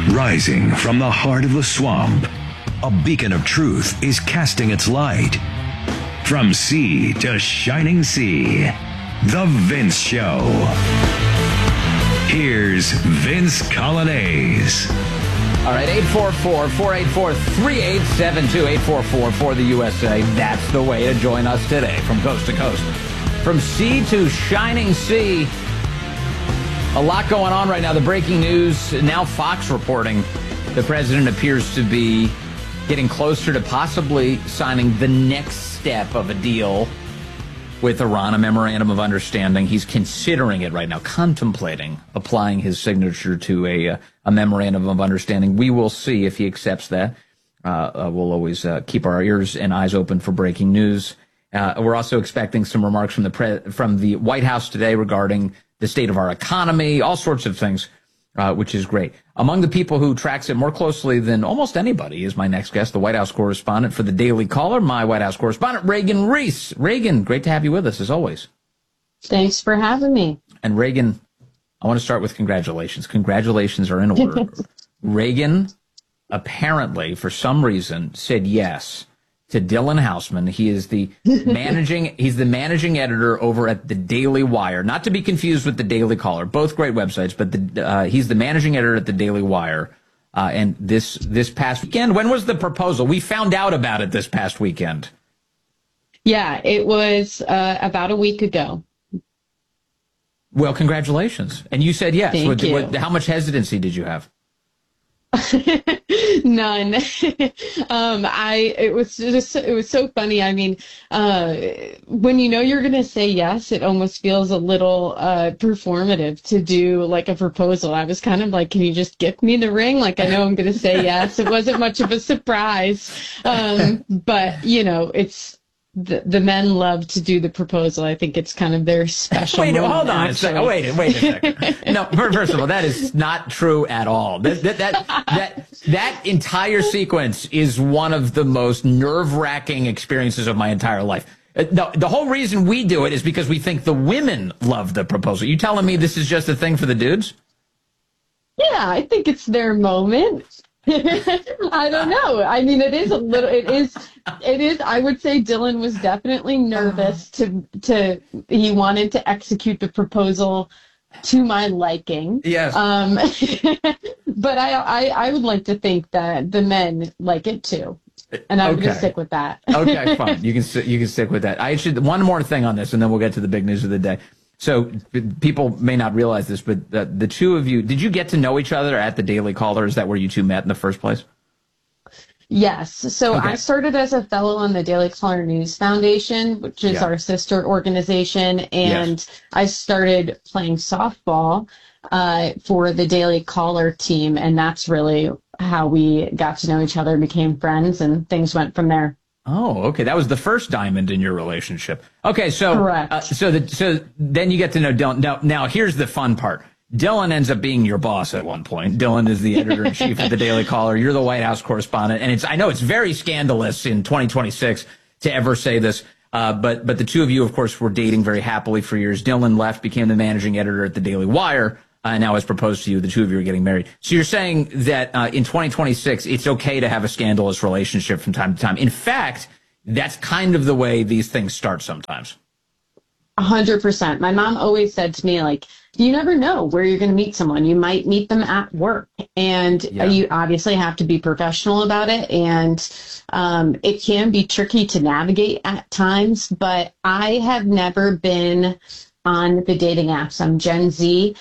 Rising from the heart of the swamp, a beacon of truth is casting its light. From sea to shining sea, The Vince Show. Here's Vince Coglianese. All right, 844-484-3872, 844 for the USA. That's the way to join us today from coast to coast. From sea to shining sea. A lot going on right now. The breaking news, now Fox reporting the president appears to be getting closer to possibly signing the next step of a deal with Iran, a memorandum of understanding. He's considering it right now, contemplating applying his signature to a memorandum of understanding. We will see if he accepts that. We'll always keep our ears and eyes open for breaking news. We're also expecting some remarks from the White House today regarding the state of our economy, all sorts of things, which is great. Among the people who tracks it more closely than almost anybody is my next guest, the White House correspondent for the Daily Caller, my White House correspondent, Reagan Reese. Reagan, great to have you with us, as always. Thanks for having me. And Reagan, I want to start with congratulations. Congratulations are in order. Reagan apparently, for some reason, said yes to Dylan Hausman. He is the managing editor over at the Daily Wire, not to be confused with the Daily Caller, both great websites, but he's the managing editor at the Daily Wire. And this past weekend, when was the proposal? We found out about it this past weekend. Yeah, it was about a week ago. Well, congratulations. And you said yes. Thank you. How much hesitancy did you have? None. It was so funny. I mean, when you know you're going to say yes, it almost feels a little performative to do like a proposal. I was kind of like, can you just gift me the ring? Like, I know I'm going to say yes. It wasn't much of a surprise. But you know, it's the men love to do the proposal. I think it's kind of their special. Wait, hold on a second. Wait a second. No, first of all, that is not true at all. That entire sequence is one of the most nerve-wracking experiences of my entire life. The whole reason we do it is because we think the women love the proposal. You telling me this is just a thing for the dudes? Yeah, I think it's their moment. I don't know. I mean, it is. I would say Dylan was definitely nervous he wanted to execute the proposal to my liking. Yes. But I would like to think that the men like it too. And I'm going to stick with that. Okay, fine. You can stick with that. One more thing on this, and then we'll get to the big news of the day. So people may not realize this, but the two of you, did you get to know each other at the Daily Caller? Is that where you two met in the first place? Yes. So okay. I started as a fellow on the Daily Caller News Foundation, which is our sister organization, and I started playing softball for the Daily Caller team, and that's really how we got to know each other, became friends, and things went from there. Oh, okay. That was the first diamond in your relationship. Okay, so correct. So then you get to know Dylan. Now here's the fun part. Dylan ends up being your boss at one point. Dylan is the editor-in-chief of the Daily Caller. You're the White House correspondent, and I know it's very scandalous in 2026 to ever say this, but the two of you, of course, were dating very happily for years. Dylan left, became the managing editor at the Daily Wire. Now has proposed to you. The two of you are getting married. So you're saying that in 2026, it's okay to have a scandalous relationship from time to time. In fact, that's kind of the way these things start sometimes. 100%. My mom always said to me, like, you never know where you're going to meet someone. You might meet them at work, and you obviously have to be professional about it. And it can be tricky to navigate at times, but I have never been on the dating apps. I'm Gen Z.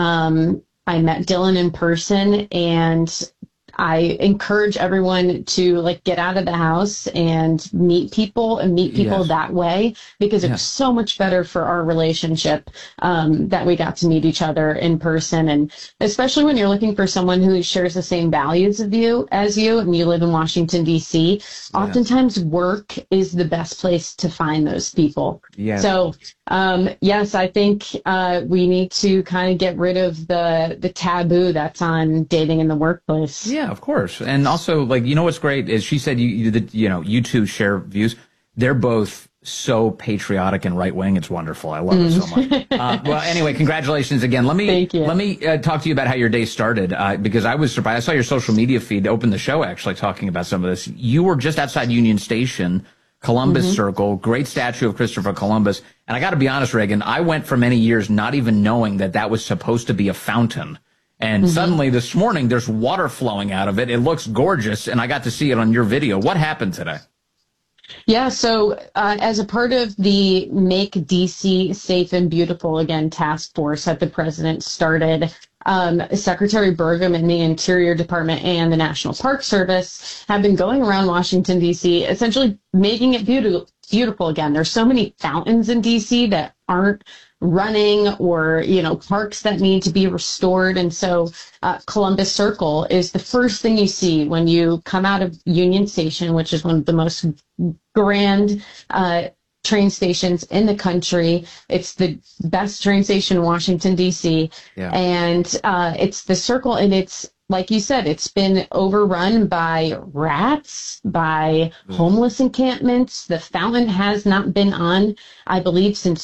I met Dylan in person, and I encourage everyone to like get out of the house and meet people that way, because it was so much better for our relationship that we got to meet each other in person. And especially when you're looking for someone who shares the same values as you and you live in Washington, D.C., oftentimes work is the best place to find those people. So yes, I think we need to kind of get rid of the taboo that's on dating in the workplace. Yeah, of course. And also, like, you know what's great is she said you two share views. They're both so patriotic and right wing. It's wonderful. I love it so much. Well, anyway, congratulations again. Let me talk to you about how your day started, because I was surprised. I saw your social media feed open the show actually talking about some of this. You were just outside Union Station, Columbus Circle, great statue of Christopher Columbus. And I got to be honest, Reagan, I went for many years not even knowing that that was supposed to be a fountain. And suddenly this morning there's water flowing out of it. It looks gorgeous, and I got to see it on your video. What happened today? Yeah, so as a part of the Make DC Safe and Beautiful Again task force that the president started, Secretary Burgum and the Interior Department and the National Park Service have been going around Washington, D.C., essentially making it beautiful again. There's so many fountains in D.C. that aren't running, or, parks that need to be restored. And so Columbus Circle is the first thing you see when you come out of Union Station, which is one of the most grand train stations in the country. It's the best train station in Washington, D.C. Yeah. And it's the Circle, and it's, like you said, it's been overrun by rats, by homeless encampments. The fountain has not been on, I believe, since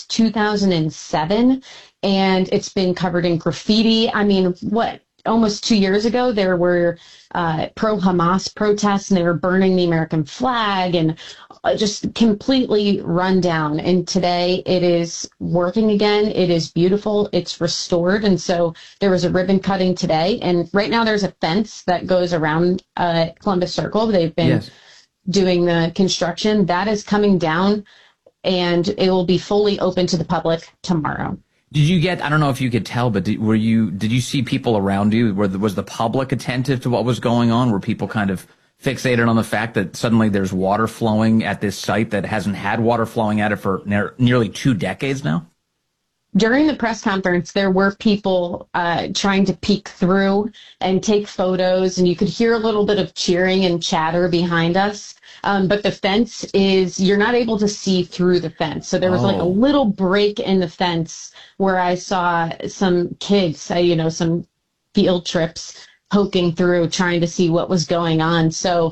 2007, and it's been covered in graffiti. I mean, almost 2 years ago, there were pro-Hamas protests, and they were burning the American flag, and just completely run down. And today it is working again. It is beautiful. It's restored. And so there was a ribbon cutting today. And right now there's a fence that goes around Columbus Circle. They've been doing the construction. That is coming down, and it will be fully open to the public tomorrow. Did you get, I don't know if you could tell, but did you see people around you? Was the public attentive to what was going on? Were people kind of fixated on the fact that suddenly there's water flowing at this site that hasn't had water flowing at it for nearly 2 decades now? During the press conference, there were people trying to peek through and take photos, and you could hear a little bit of cheering and chatter behind us. But the fence you're not able to see through the fence. So there was like a little break in the fence where I saw some kids, some field trips poking through, trying to see what was going on. So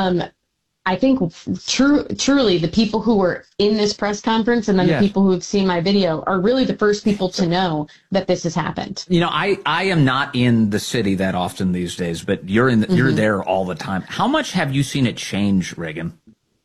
I think truly the people who were in this press conference, and then the people who have seen my video, are really the first people to know that this has happened. I am not in the city that often these days, but you're you're there all the time. How much have you seen it change, Reagan?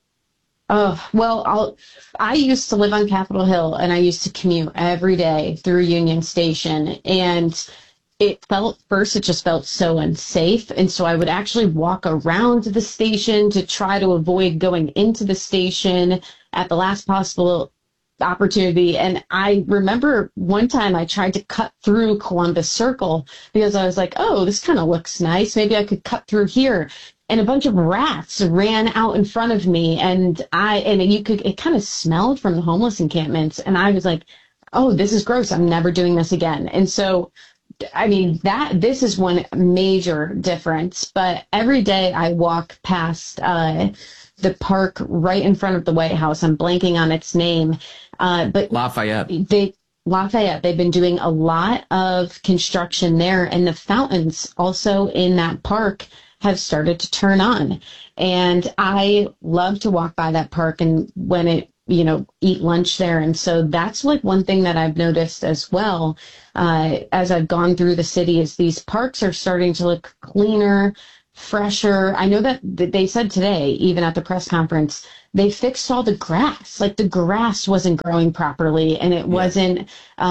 Well, I used to live on Capitol Hill, and I used to commute every day through Union Station, and it just felt so unsafe. And so I would actually walk around the station to try to avoid going into the station at the last possible opportunity. And I remember one time I tried to cut through Columbus Circle because I was like, oh, this kind of looks nice. Maybe I could cut through here. And a bunch of rats ran out in front of me, and it kind of smelled from the homeless encampments. And I was like, oh, this is gross. I'm never doing this again. And so I mean, this is one major difference, but every day I walk past the park right in front of the White House. I'm blanking on its name. But Lafayette. Lafayette, they've been doing a lot of construction there, and the fountains also in that park have started to turn on. And I love to walk by that park and eat lunch there. And so that's like one thing that I've noticed as well, as I've gone through the city, is these parks are starting to look cleaner, fresher. I know that they said today, even at the press conference, they fixed all the grass. Like the grass wasn't growing properly, and it wasn't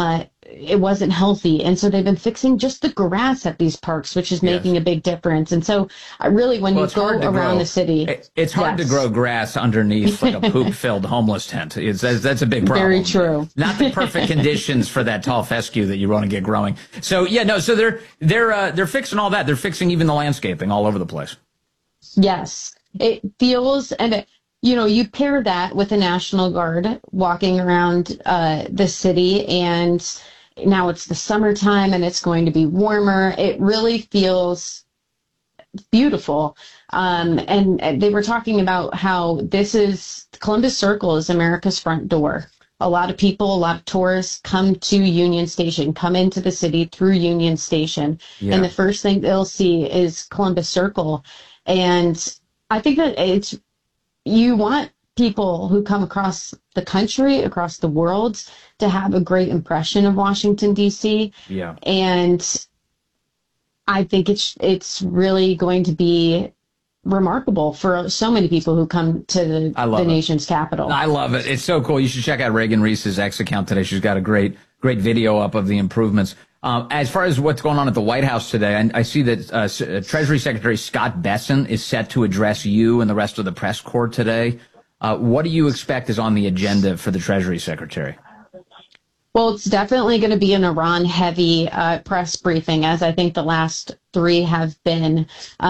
healthy. And so they've been fixing just the grass at these parks, which is making a big difference. And so when you go around the city, it's hard to grow grass underneath like a poop-filled homeless tent. That's a big problem. Very true. Not the perfect conditions for that tall fescue that you want to get growing. So so they're fixing all that. They're fixing even the landscaping all over the place. Yes, it feels, and you pair that with the National Guard walking around the city, and now it's the summertime and it's going to be warmer. It really feels beautiful. And they were talking about how Columbus Circle is America's front door. A lot of people, a lot of tourists come to Union Station, come into the city through Union Station. Yeah. And the first thing they'll see is Columbus Circle. And I think that you want people who come across the country, across the world, to have a great impression of Washington, D.C. Yeah. And I think it's really going to be remarkable for so many people who come to the nation's capital. I love it. It's so cool. You should check out Reagan Reese's X account today. She's got a great video up of the improvements. As far as what's going on at the White House today, I see that Treasury Secretary Scott Bessent is set to address you and the rest of the press corps today. What do you expect is on the agenda for the Treasury Secretary? Well, it's definitely going to be an Iran-heavy press briefing, as I think the last three have been.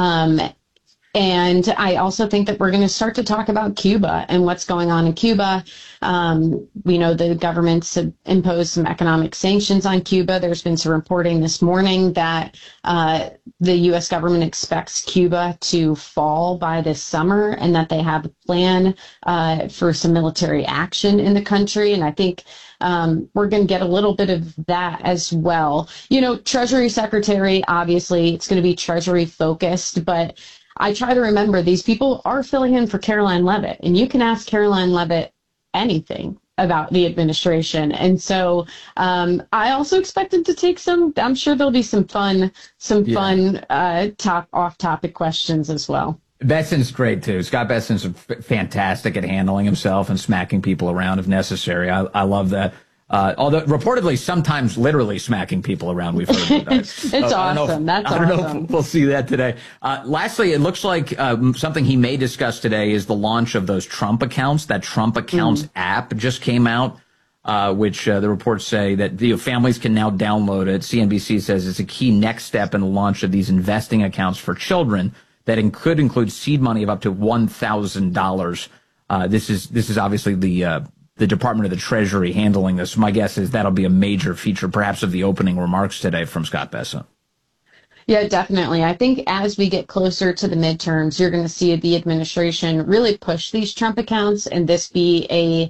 And I also think that we're going to start to talk about Cuba and what's going on in Cuba. We know the government's have imposed some economic sanctions on Cuba. There's been some reporting this morning that the U.S. government expects Cuba to fall by this summer and that they have a plan for some military action in the country. And I think we're going to get a little bit of that as well. You know, Treasury Secretary, obviously, it's going to be Treasury focused, but I try to remember these people are filling in for Caroline Leavitt, and you can ask Caroline Leavitt anything about the administration. And so I also expect them to take I'm sure there'll be some fun off-topic questions as well. Bessent's great, too. Scott Bessent's fantastic at handling himself and smacking people around if necessary. I love that. Although reportedly sometimes literally smacking people around, we've heard of that. It's awesome. I don't know if we'll see that today. Lastly, it looks like something he may discuss today is the launch of those Trump accounts. That Trump Accounts app just came out, which the reports say that families can now download it. CNBC says it's a key next step in the launch of these investing accounts for children that could include seed money of up to $1,000. This is obviously the Department of the Treasury handling this. My guess is that'll be a major feature, perhaps, of the opening remarks today from Scott Bessent. Yeah, definitely. I think as we get closer to the midterms, you're going to see the administration really push these Trump accounts and this be a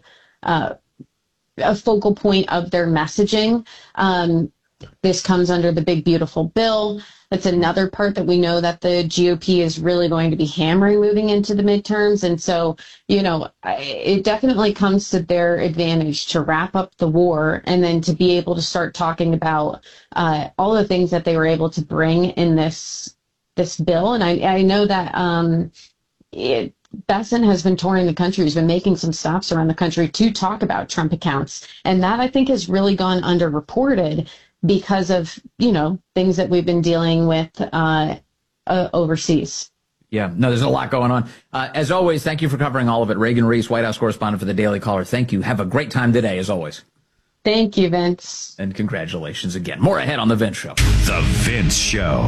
focal point of their messaging. This comes under the big, beautiful bill. That's another part that we know that the GOP is really going to be hammering moving into the midterms. And so, you know, it definitely comes to their advantage to wrap up the war and then to be able to start talking about all the things that they were able to bring in this bill. And I know that Bessent has been touring the country. He's been making some stops around the country to talk about Trump accounts. And that, I think, has really gone underreported because of, you know, things that we've been dealing with overseas. Yeah, no, there's a lot going on. As always, thank you for covering all of it. Reagan Reese, White House correspondent for the Daily Caller. Thank you. Have a great time today, as always. Thank you, Vince. And congratulations again. More ahead on The Vince Show. The Vince Show.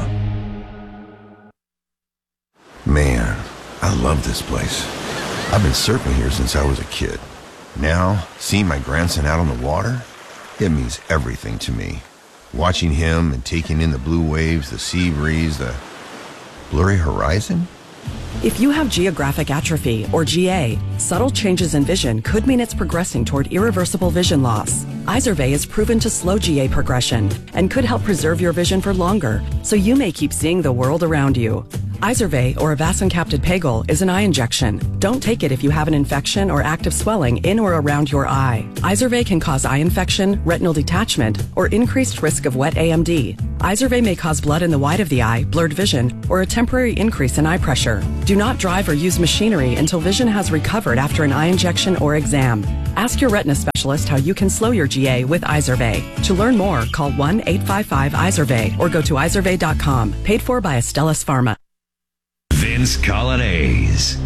Man, I love this place. I've been surfing here since I was a kid. Now, seeing my grandson out on the water, it means everything to me. Watching him and taking in the blue waves, the sea breeze, the blurry horizon. If you have geographic atrophy, or GA, subtle changes in vision could mean it's progressing toward irreversible vision loss. Izervay is proven to slow GA progression and could help preserve your vision for longer, so you may keep seeing the world around you. Izervay, or avacincaptad pegol, is an eye injection. Don't take it if you have an infection or active swelling in or around your eye. Izervay can cause eye infection, retinal detachment, or increased risk of wet AMD. Izervay may cause blood in the white of the eye, blurred vision, or a temporary increase in eye pressure. Do not drive or use machinery until vision has recovered after an eye injection or exam. Ask your retina specialist how you can slow your GA with Izervay. To learn more, call 1-855-IZERVAY or go to izervay.com. Paid for by Astellas Pharma. Vince Colonnese.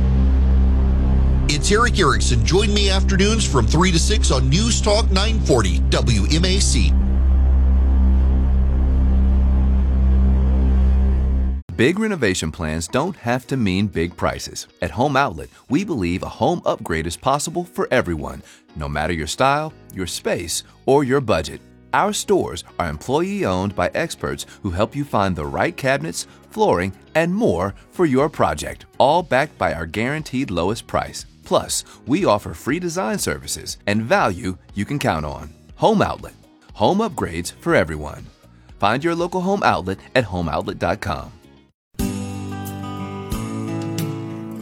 It's Eric Erickson. Join me afternoons from 3 to 6 on News Talk 940 WMAC. Big renovation plans don't have to mean big prices. At Home Outlet, we believe a home upgrade is possible for everyone, no matter your style, your space, or your budget. Our stores are employee-owned by experts who help you find the right cabinets, flooring, and more for your project, all backed by our guaranteed lowest price. Plus, we offer free design services and value you can count on. Home Outlet. Home upgrades for everyone. Find your local Home Outlet at homeoutlet.com.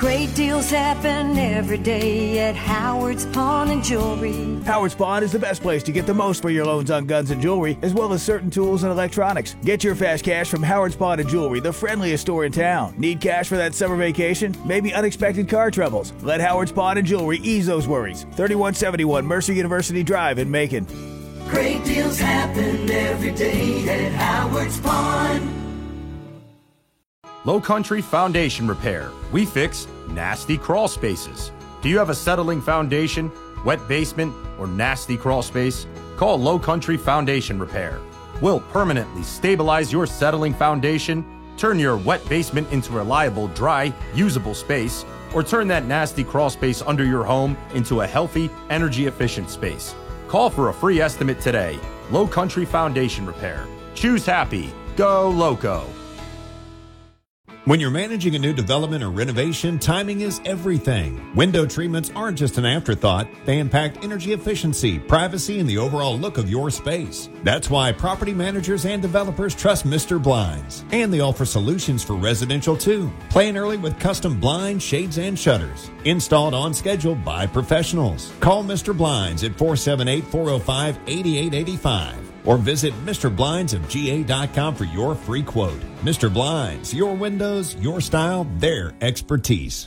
Great deals happen every day at Howard's Pawn and Jewelry. Howard's Pawn is the best place to get the most for your loans on guns and jewelry, as well as certain tools and electronics. Get your fast cash from Howard's Pawn and Jewelry, the friendliest store in town. Need cash for that summer vacation? Maybe unexpected car troubles? Let Howard's Pawn and Jewelry ease those worries. 3171 Mercer University Drive in Macon. Great deals happen every day at Howard's Pawn. Low Country Foundation Repair. We fix nasty crawl spaces. Do you have a settling foundation, wet basement, or nasty crawl space? Call Low Country Foundation Repair. We'll permanently stabilize your settling foundation, turn your wet basement into a reliable, dry, usable space, or turn that nasty crawl space under your home into a healthy, energy-efficient space. Call for a free estimate today. Low Country Foundation Repair. Choose happy. Go Loco. When you're managing a new development or renovation, timing is everything. Window treatments aren't just an afterthought. They impact energy efficiency, privacy, and the overall look of your space. That's why property managers and developers trust Mr. Blinds. And they offer solutions for residential too. Plan early with custom blinds, shades, and shutters. Installed on schedule by professionals. Call Mr. Blinds at 478-405-8885. Or visit MrBlindsofGA.com for your free quote. Mr. Blinds, your windows, your style, their expertise.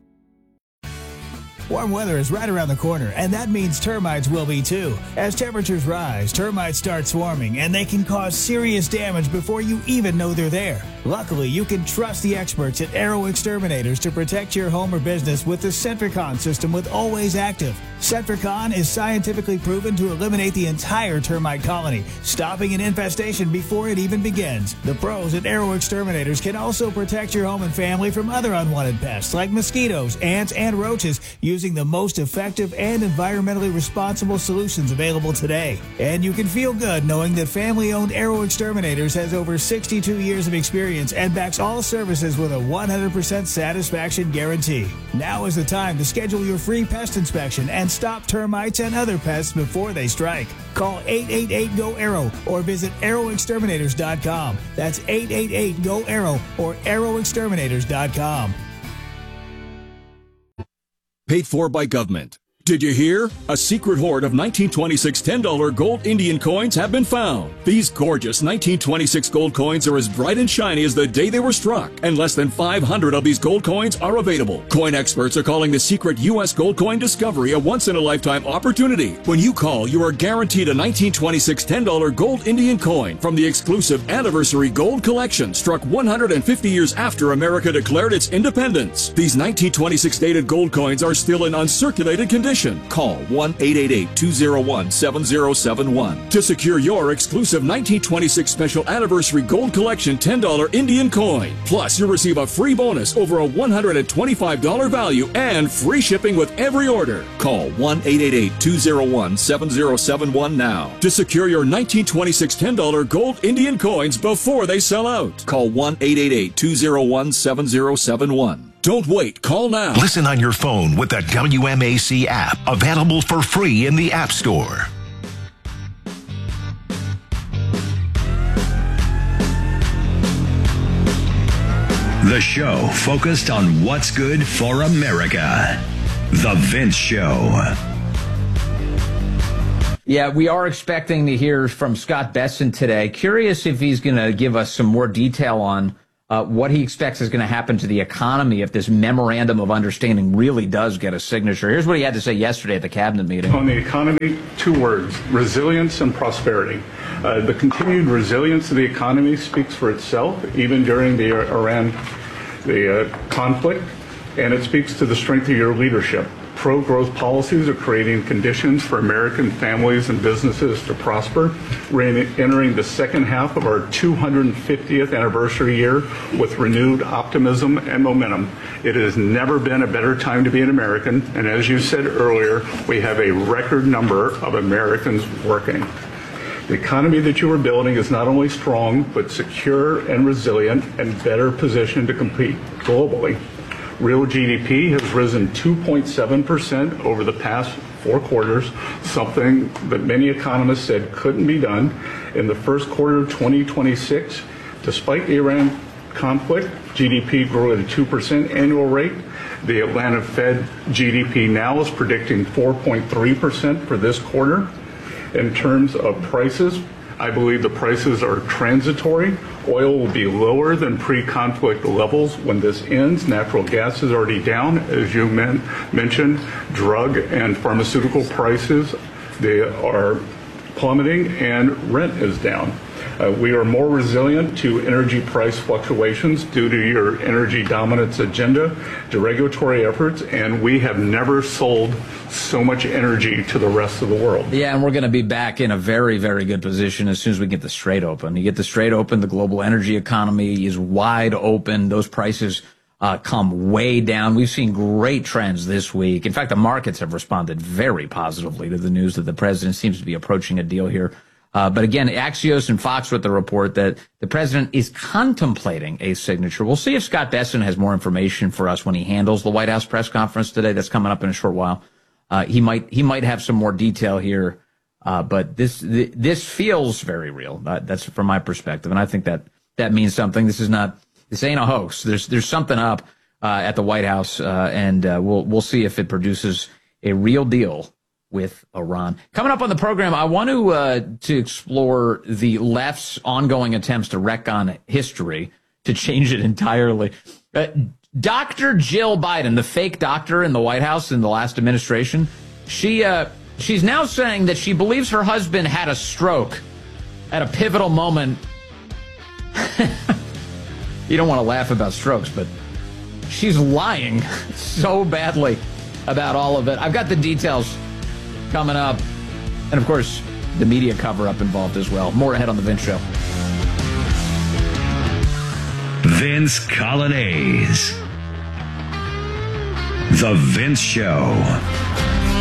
Warm weather is right around the corner, and that means termites will be too. As temperatures rise, termites start swarming, and they can cause serious damage before you even know they're there. Luckily, you can trust the experts at Arrow Exterminators to protect your home or business with the Centricon system with Always Active. Centricon is scientifically proven to eliminate the entire termite colony, stopping an infestation before it even begins. The pros at Arrow Exterminators can also protect your home and family from other unwanted pests like mosquitoes, ants, and roaches using the most effective and environmentally responsible solutions available today. And you can feel good knowing that family-owned Arrow Exterminators has over 62 years of experience and backs all services with a 100% satisfaction guarantee. Now is the time to schedule your free pest inspection and stop termites and other pests before they strike. Call 888-GO-ARROW or visit arrowexterminators.com. That's 888-GO-ARROW or arrowexterminators.com. Paid for by government. Did you hear? A secret hoard of 1926 $10 gold Indian coins have been found. These gorgeous 1926 gold coins are as bright and shiny as the day they were struck, and less than 500 of these gold coins are available. Coin experts are calling the secret U.S. gold coin discovery a once-in-a-lifetime opportunity. When you call, you are guaranteed a 1926 $10 gold Indian coin from the exclusive Anniversary Gold Collection, struck 150 years after America declared its independence. These 1926 dated gold coins are still in uncirculated condition. Call 1-888-201-7071 to secure your exclusive 1926 Special Anniversary Gold Collection $10 Indian coin. Plus, you'll receive a free bonus over a $125 value and free shipping with every order. Call 1-888-201-7071 now to secure your 1926 $10 gold Indian coins before they sell out. Call 1-888-201-7071. Don't wait. Call now. Listen on your phone with the WMAC app, available for free in the App Store. The show focused on what's good for America. The Vince Show. Yeah, we are expecting to hear from Scott Bessent today. Curious if he's going to give us some more detail on what he expects is going to happen to the economy if this memorandum of understanding really does get a signature. Here's what he had to say yesterday at the cabinet meeting. On the economy, 2 words: resilience and prosperity. The continued resilience of the economy speaks for itself, even during the Iran conflict, and it speaks to the strength of your leadership. Pro-growth policies are creating conditions for American families and businesses to prosper. We're entering the second half of our 250th anniversary year with renewed optimism and momentum. It has never been a better time to be an American, and as you said earlier, we have a record number of Americans working. The economy that you are building is not only strong, but secure and resilient and better positioned to compete globally. Real GDP has risen 2.7% over the past 4 quarters, something that many economists said couldn't be done. In the first quarter of 2026, despite the Iran conflict, GDP grew at a 2% annual rate. The Atlanta Fed GDP now is predicting 4.3% for this quarter. In terms of prices, I believe the prices are transitory. Oil will be lower than pre-conflict levels when this ends. Natural gas is already down, as you mentioned. Drug and pharmaceutical prices, they are plummeting, and rent is down. We are more resilient to energy price fluctuations due to your energy dominance agenda, to regulatory efforts, and we have never sold so much energy to the rest of the world. Yeah, and we're going to be back in a very, very good position as soon as we get the Strait open. You get the Strait open, the global energy economy is wide open. Those prices come way down. We've seen great trends this week. In fact, the markets have responded very positively to the news that the president seems to be approaching a deal here. But again, Axios and Fox with the report that the president is contemplating a signature. We'll see if Scott Bessent has more information for us when he handles the White House press conference today. That's coming up in a short while. He might have some more detail here. But this feels very real. That's from my perspective. And I think that means something. This ain't a hoax. There's something up, at the White House. And we'll see if it produces a real deal with Iran. Coming up on the program, I want to explore the left's ongoing attempts to retcon history, to change it entirely. Dr. Jill Biden, the fake doctor in the White House in the last administration, she's now saying that she believes her husband had a stroke at a pivotal moment. You don't want to laugh about strokes, but she's lying so badly about all of it. I've got the details coming up. And, of course, the media cover-up involved as well. More ahead on The Vince Show. Vince Coglianese. The Vince Show.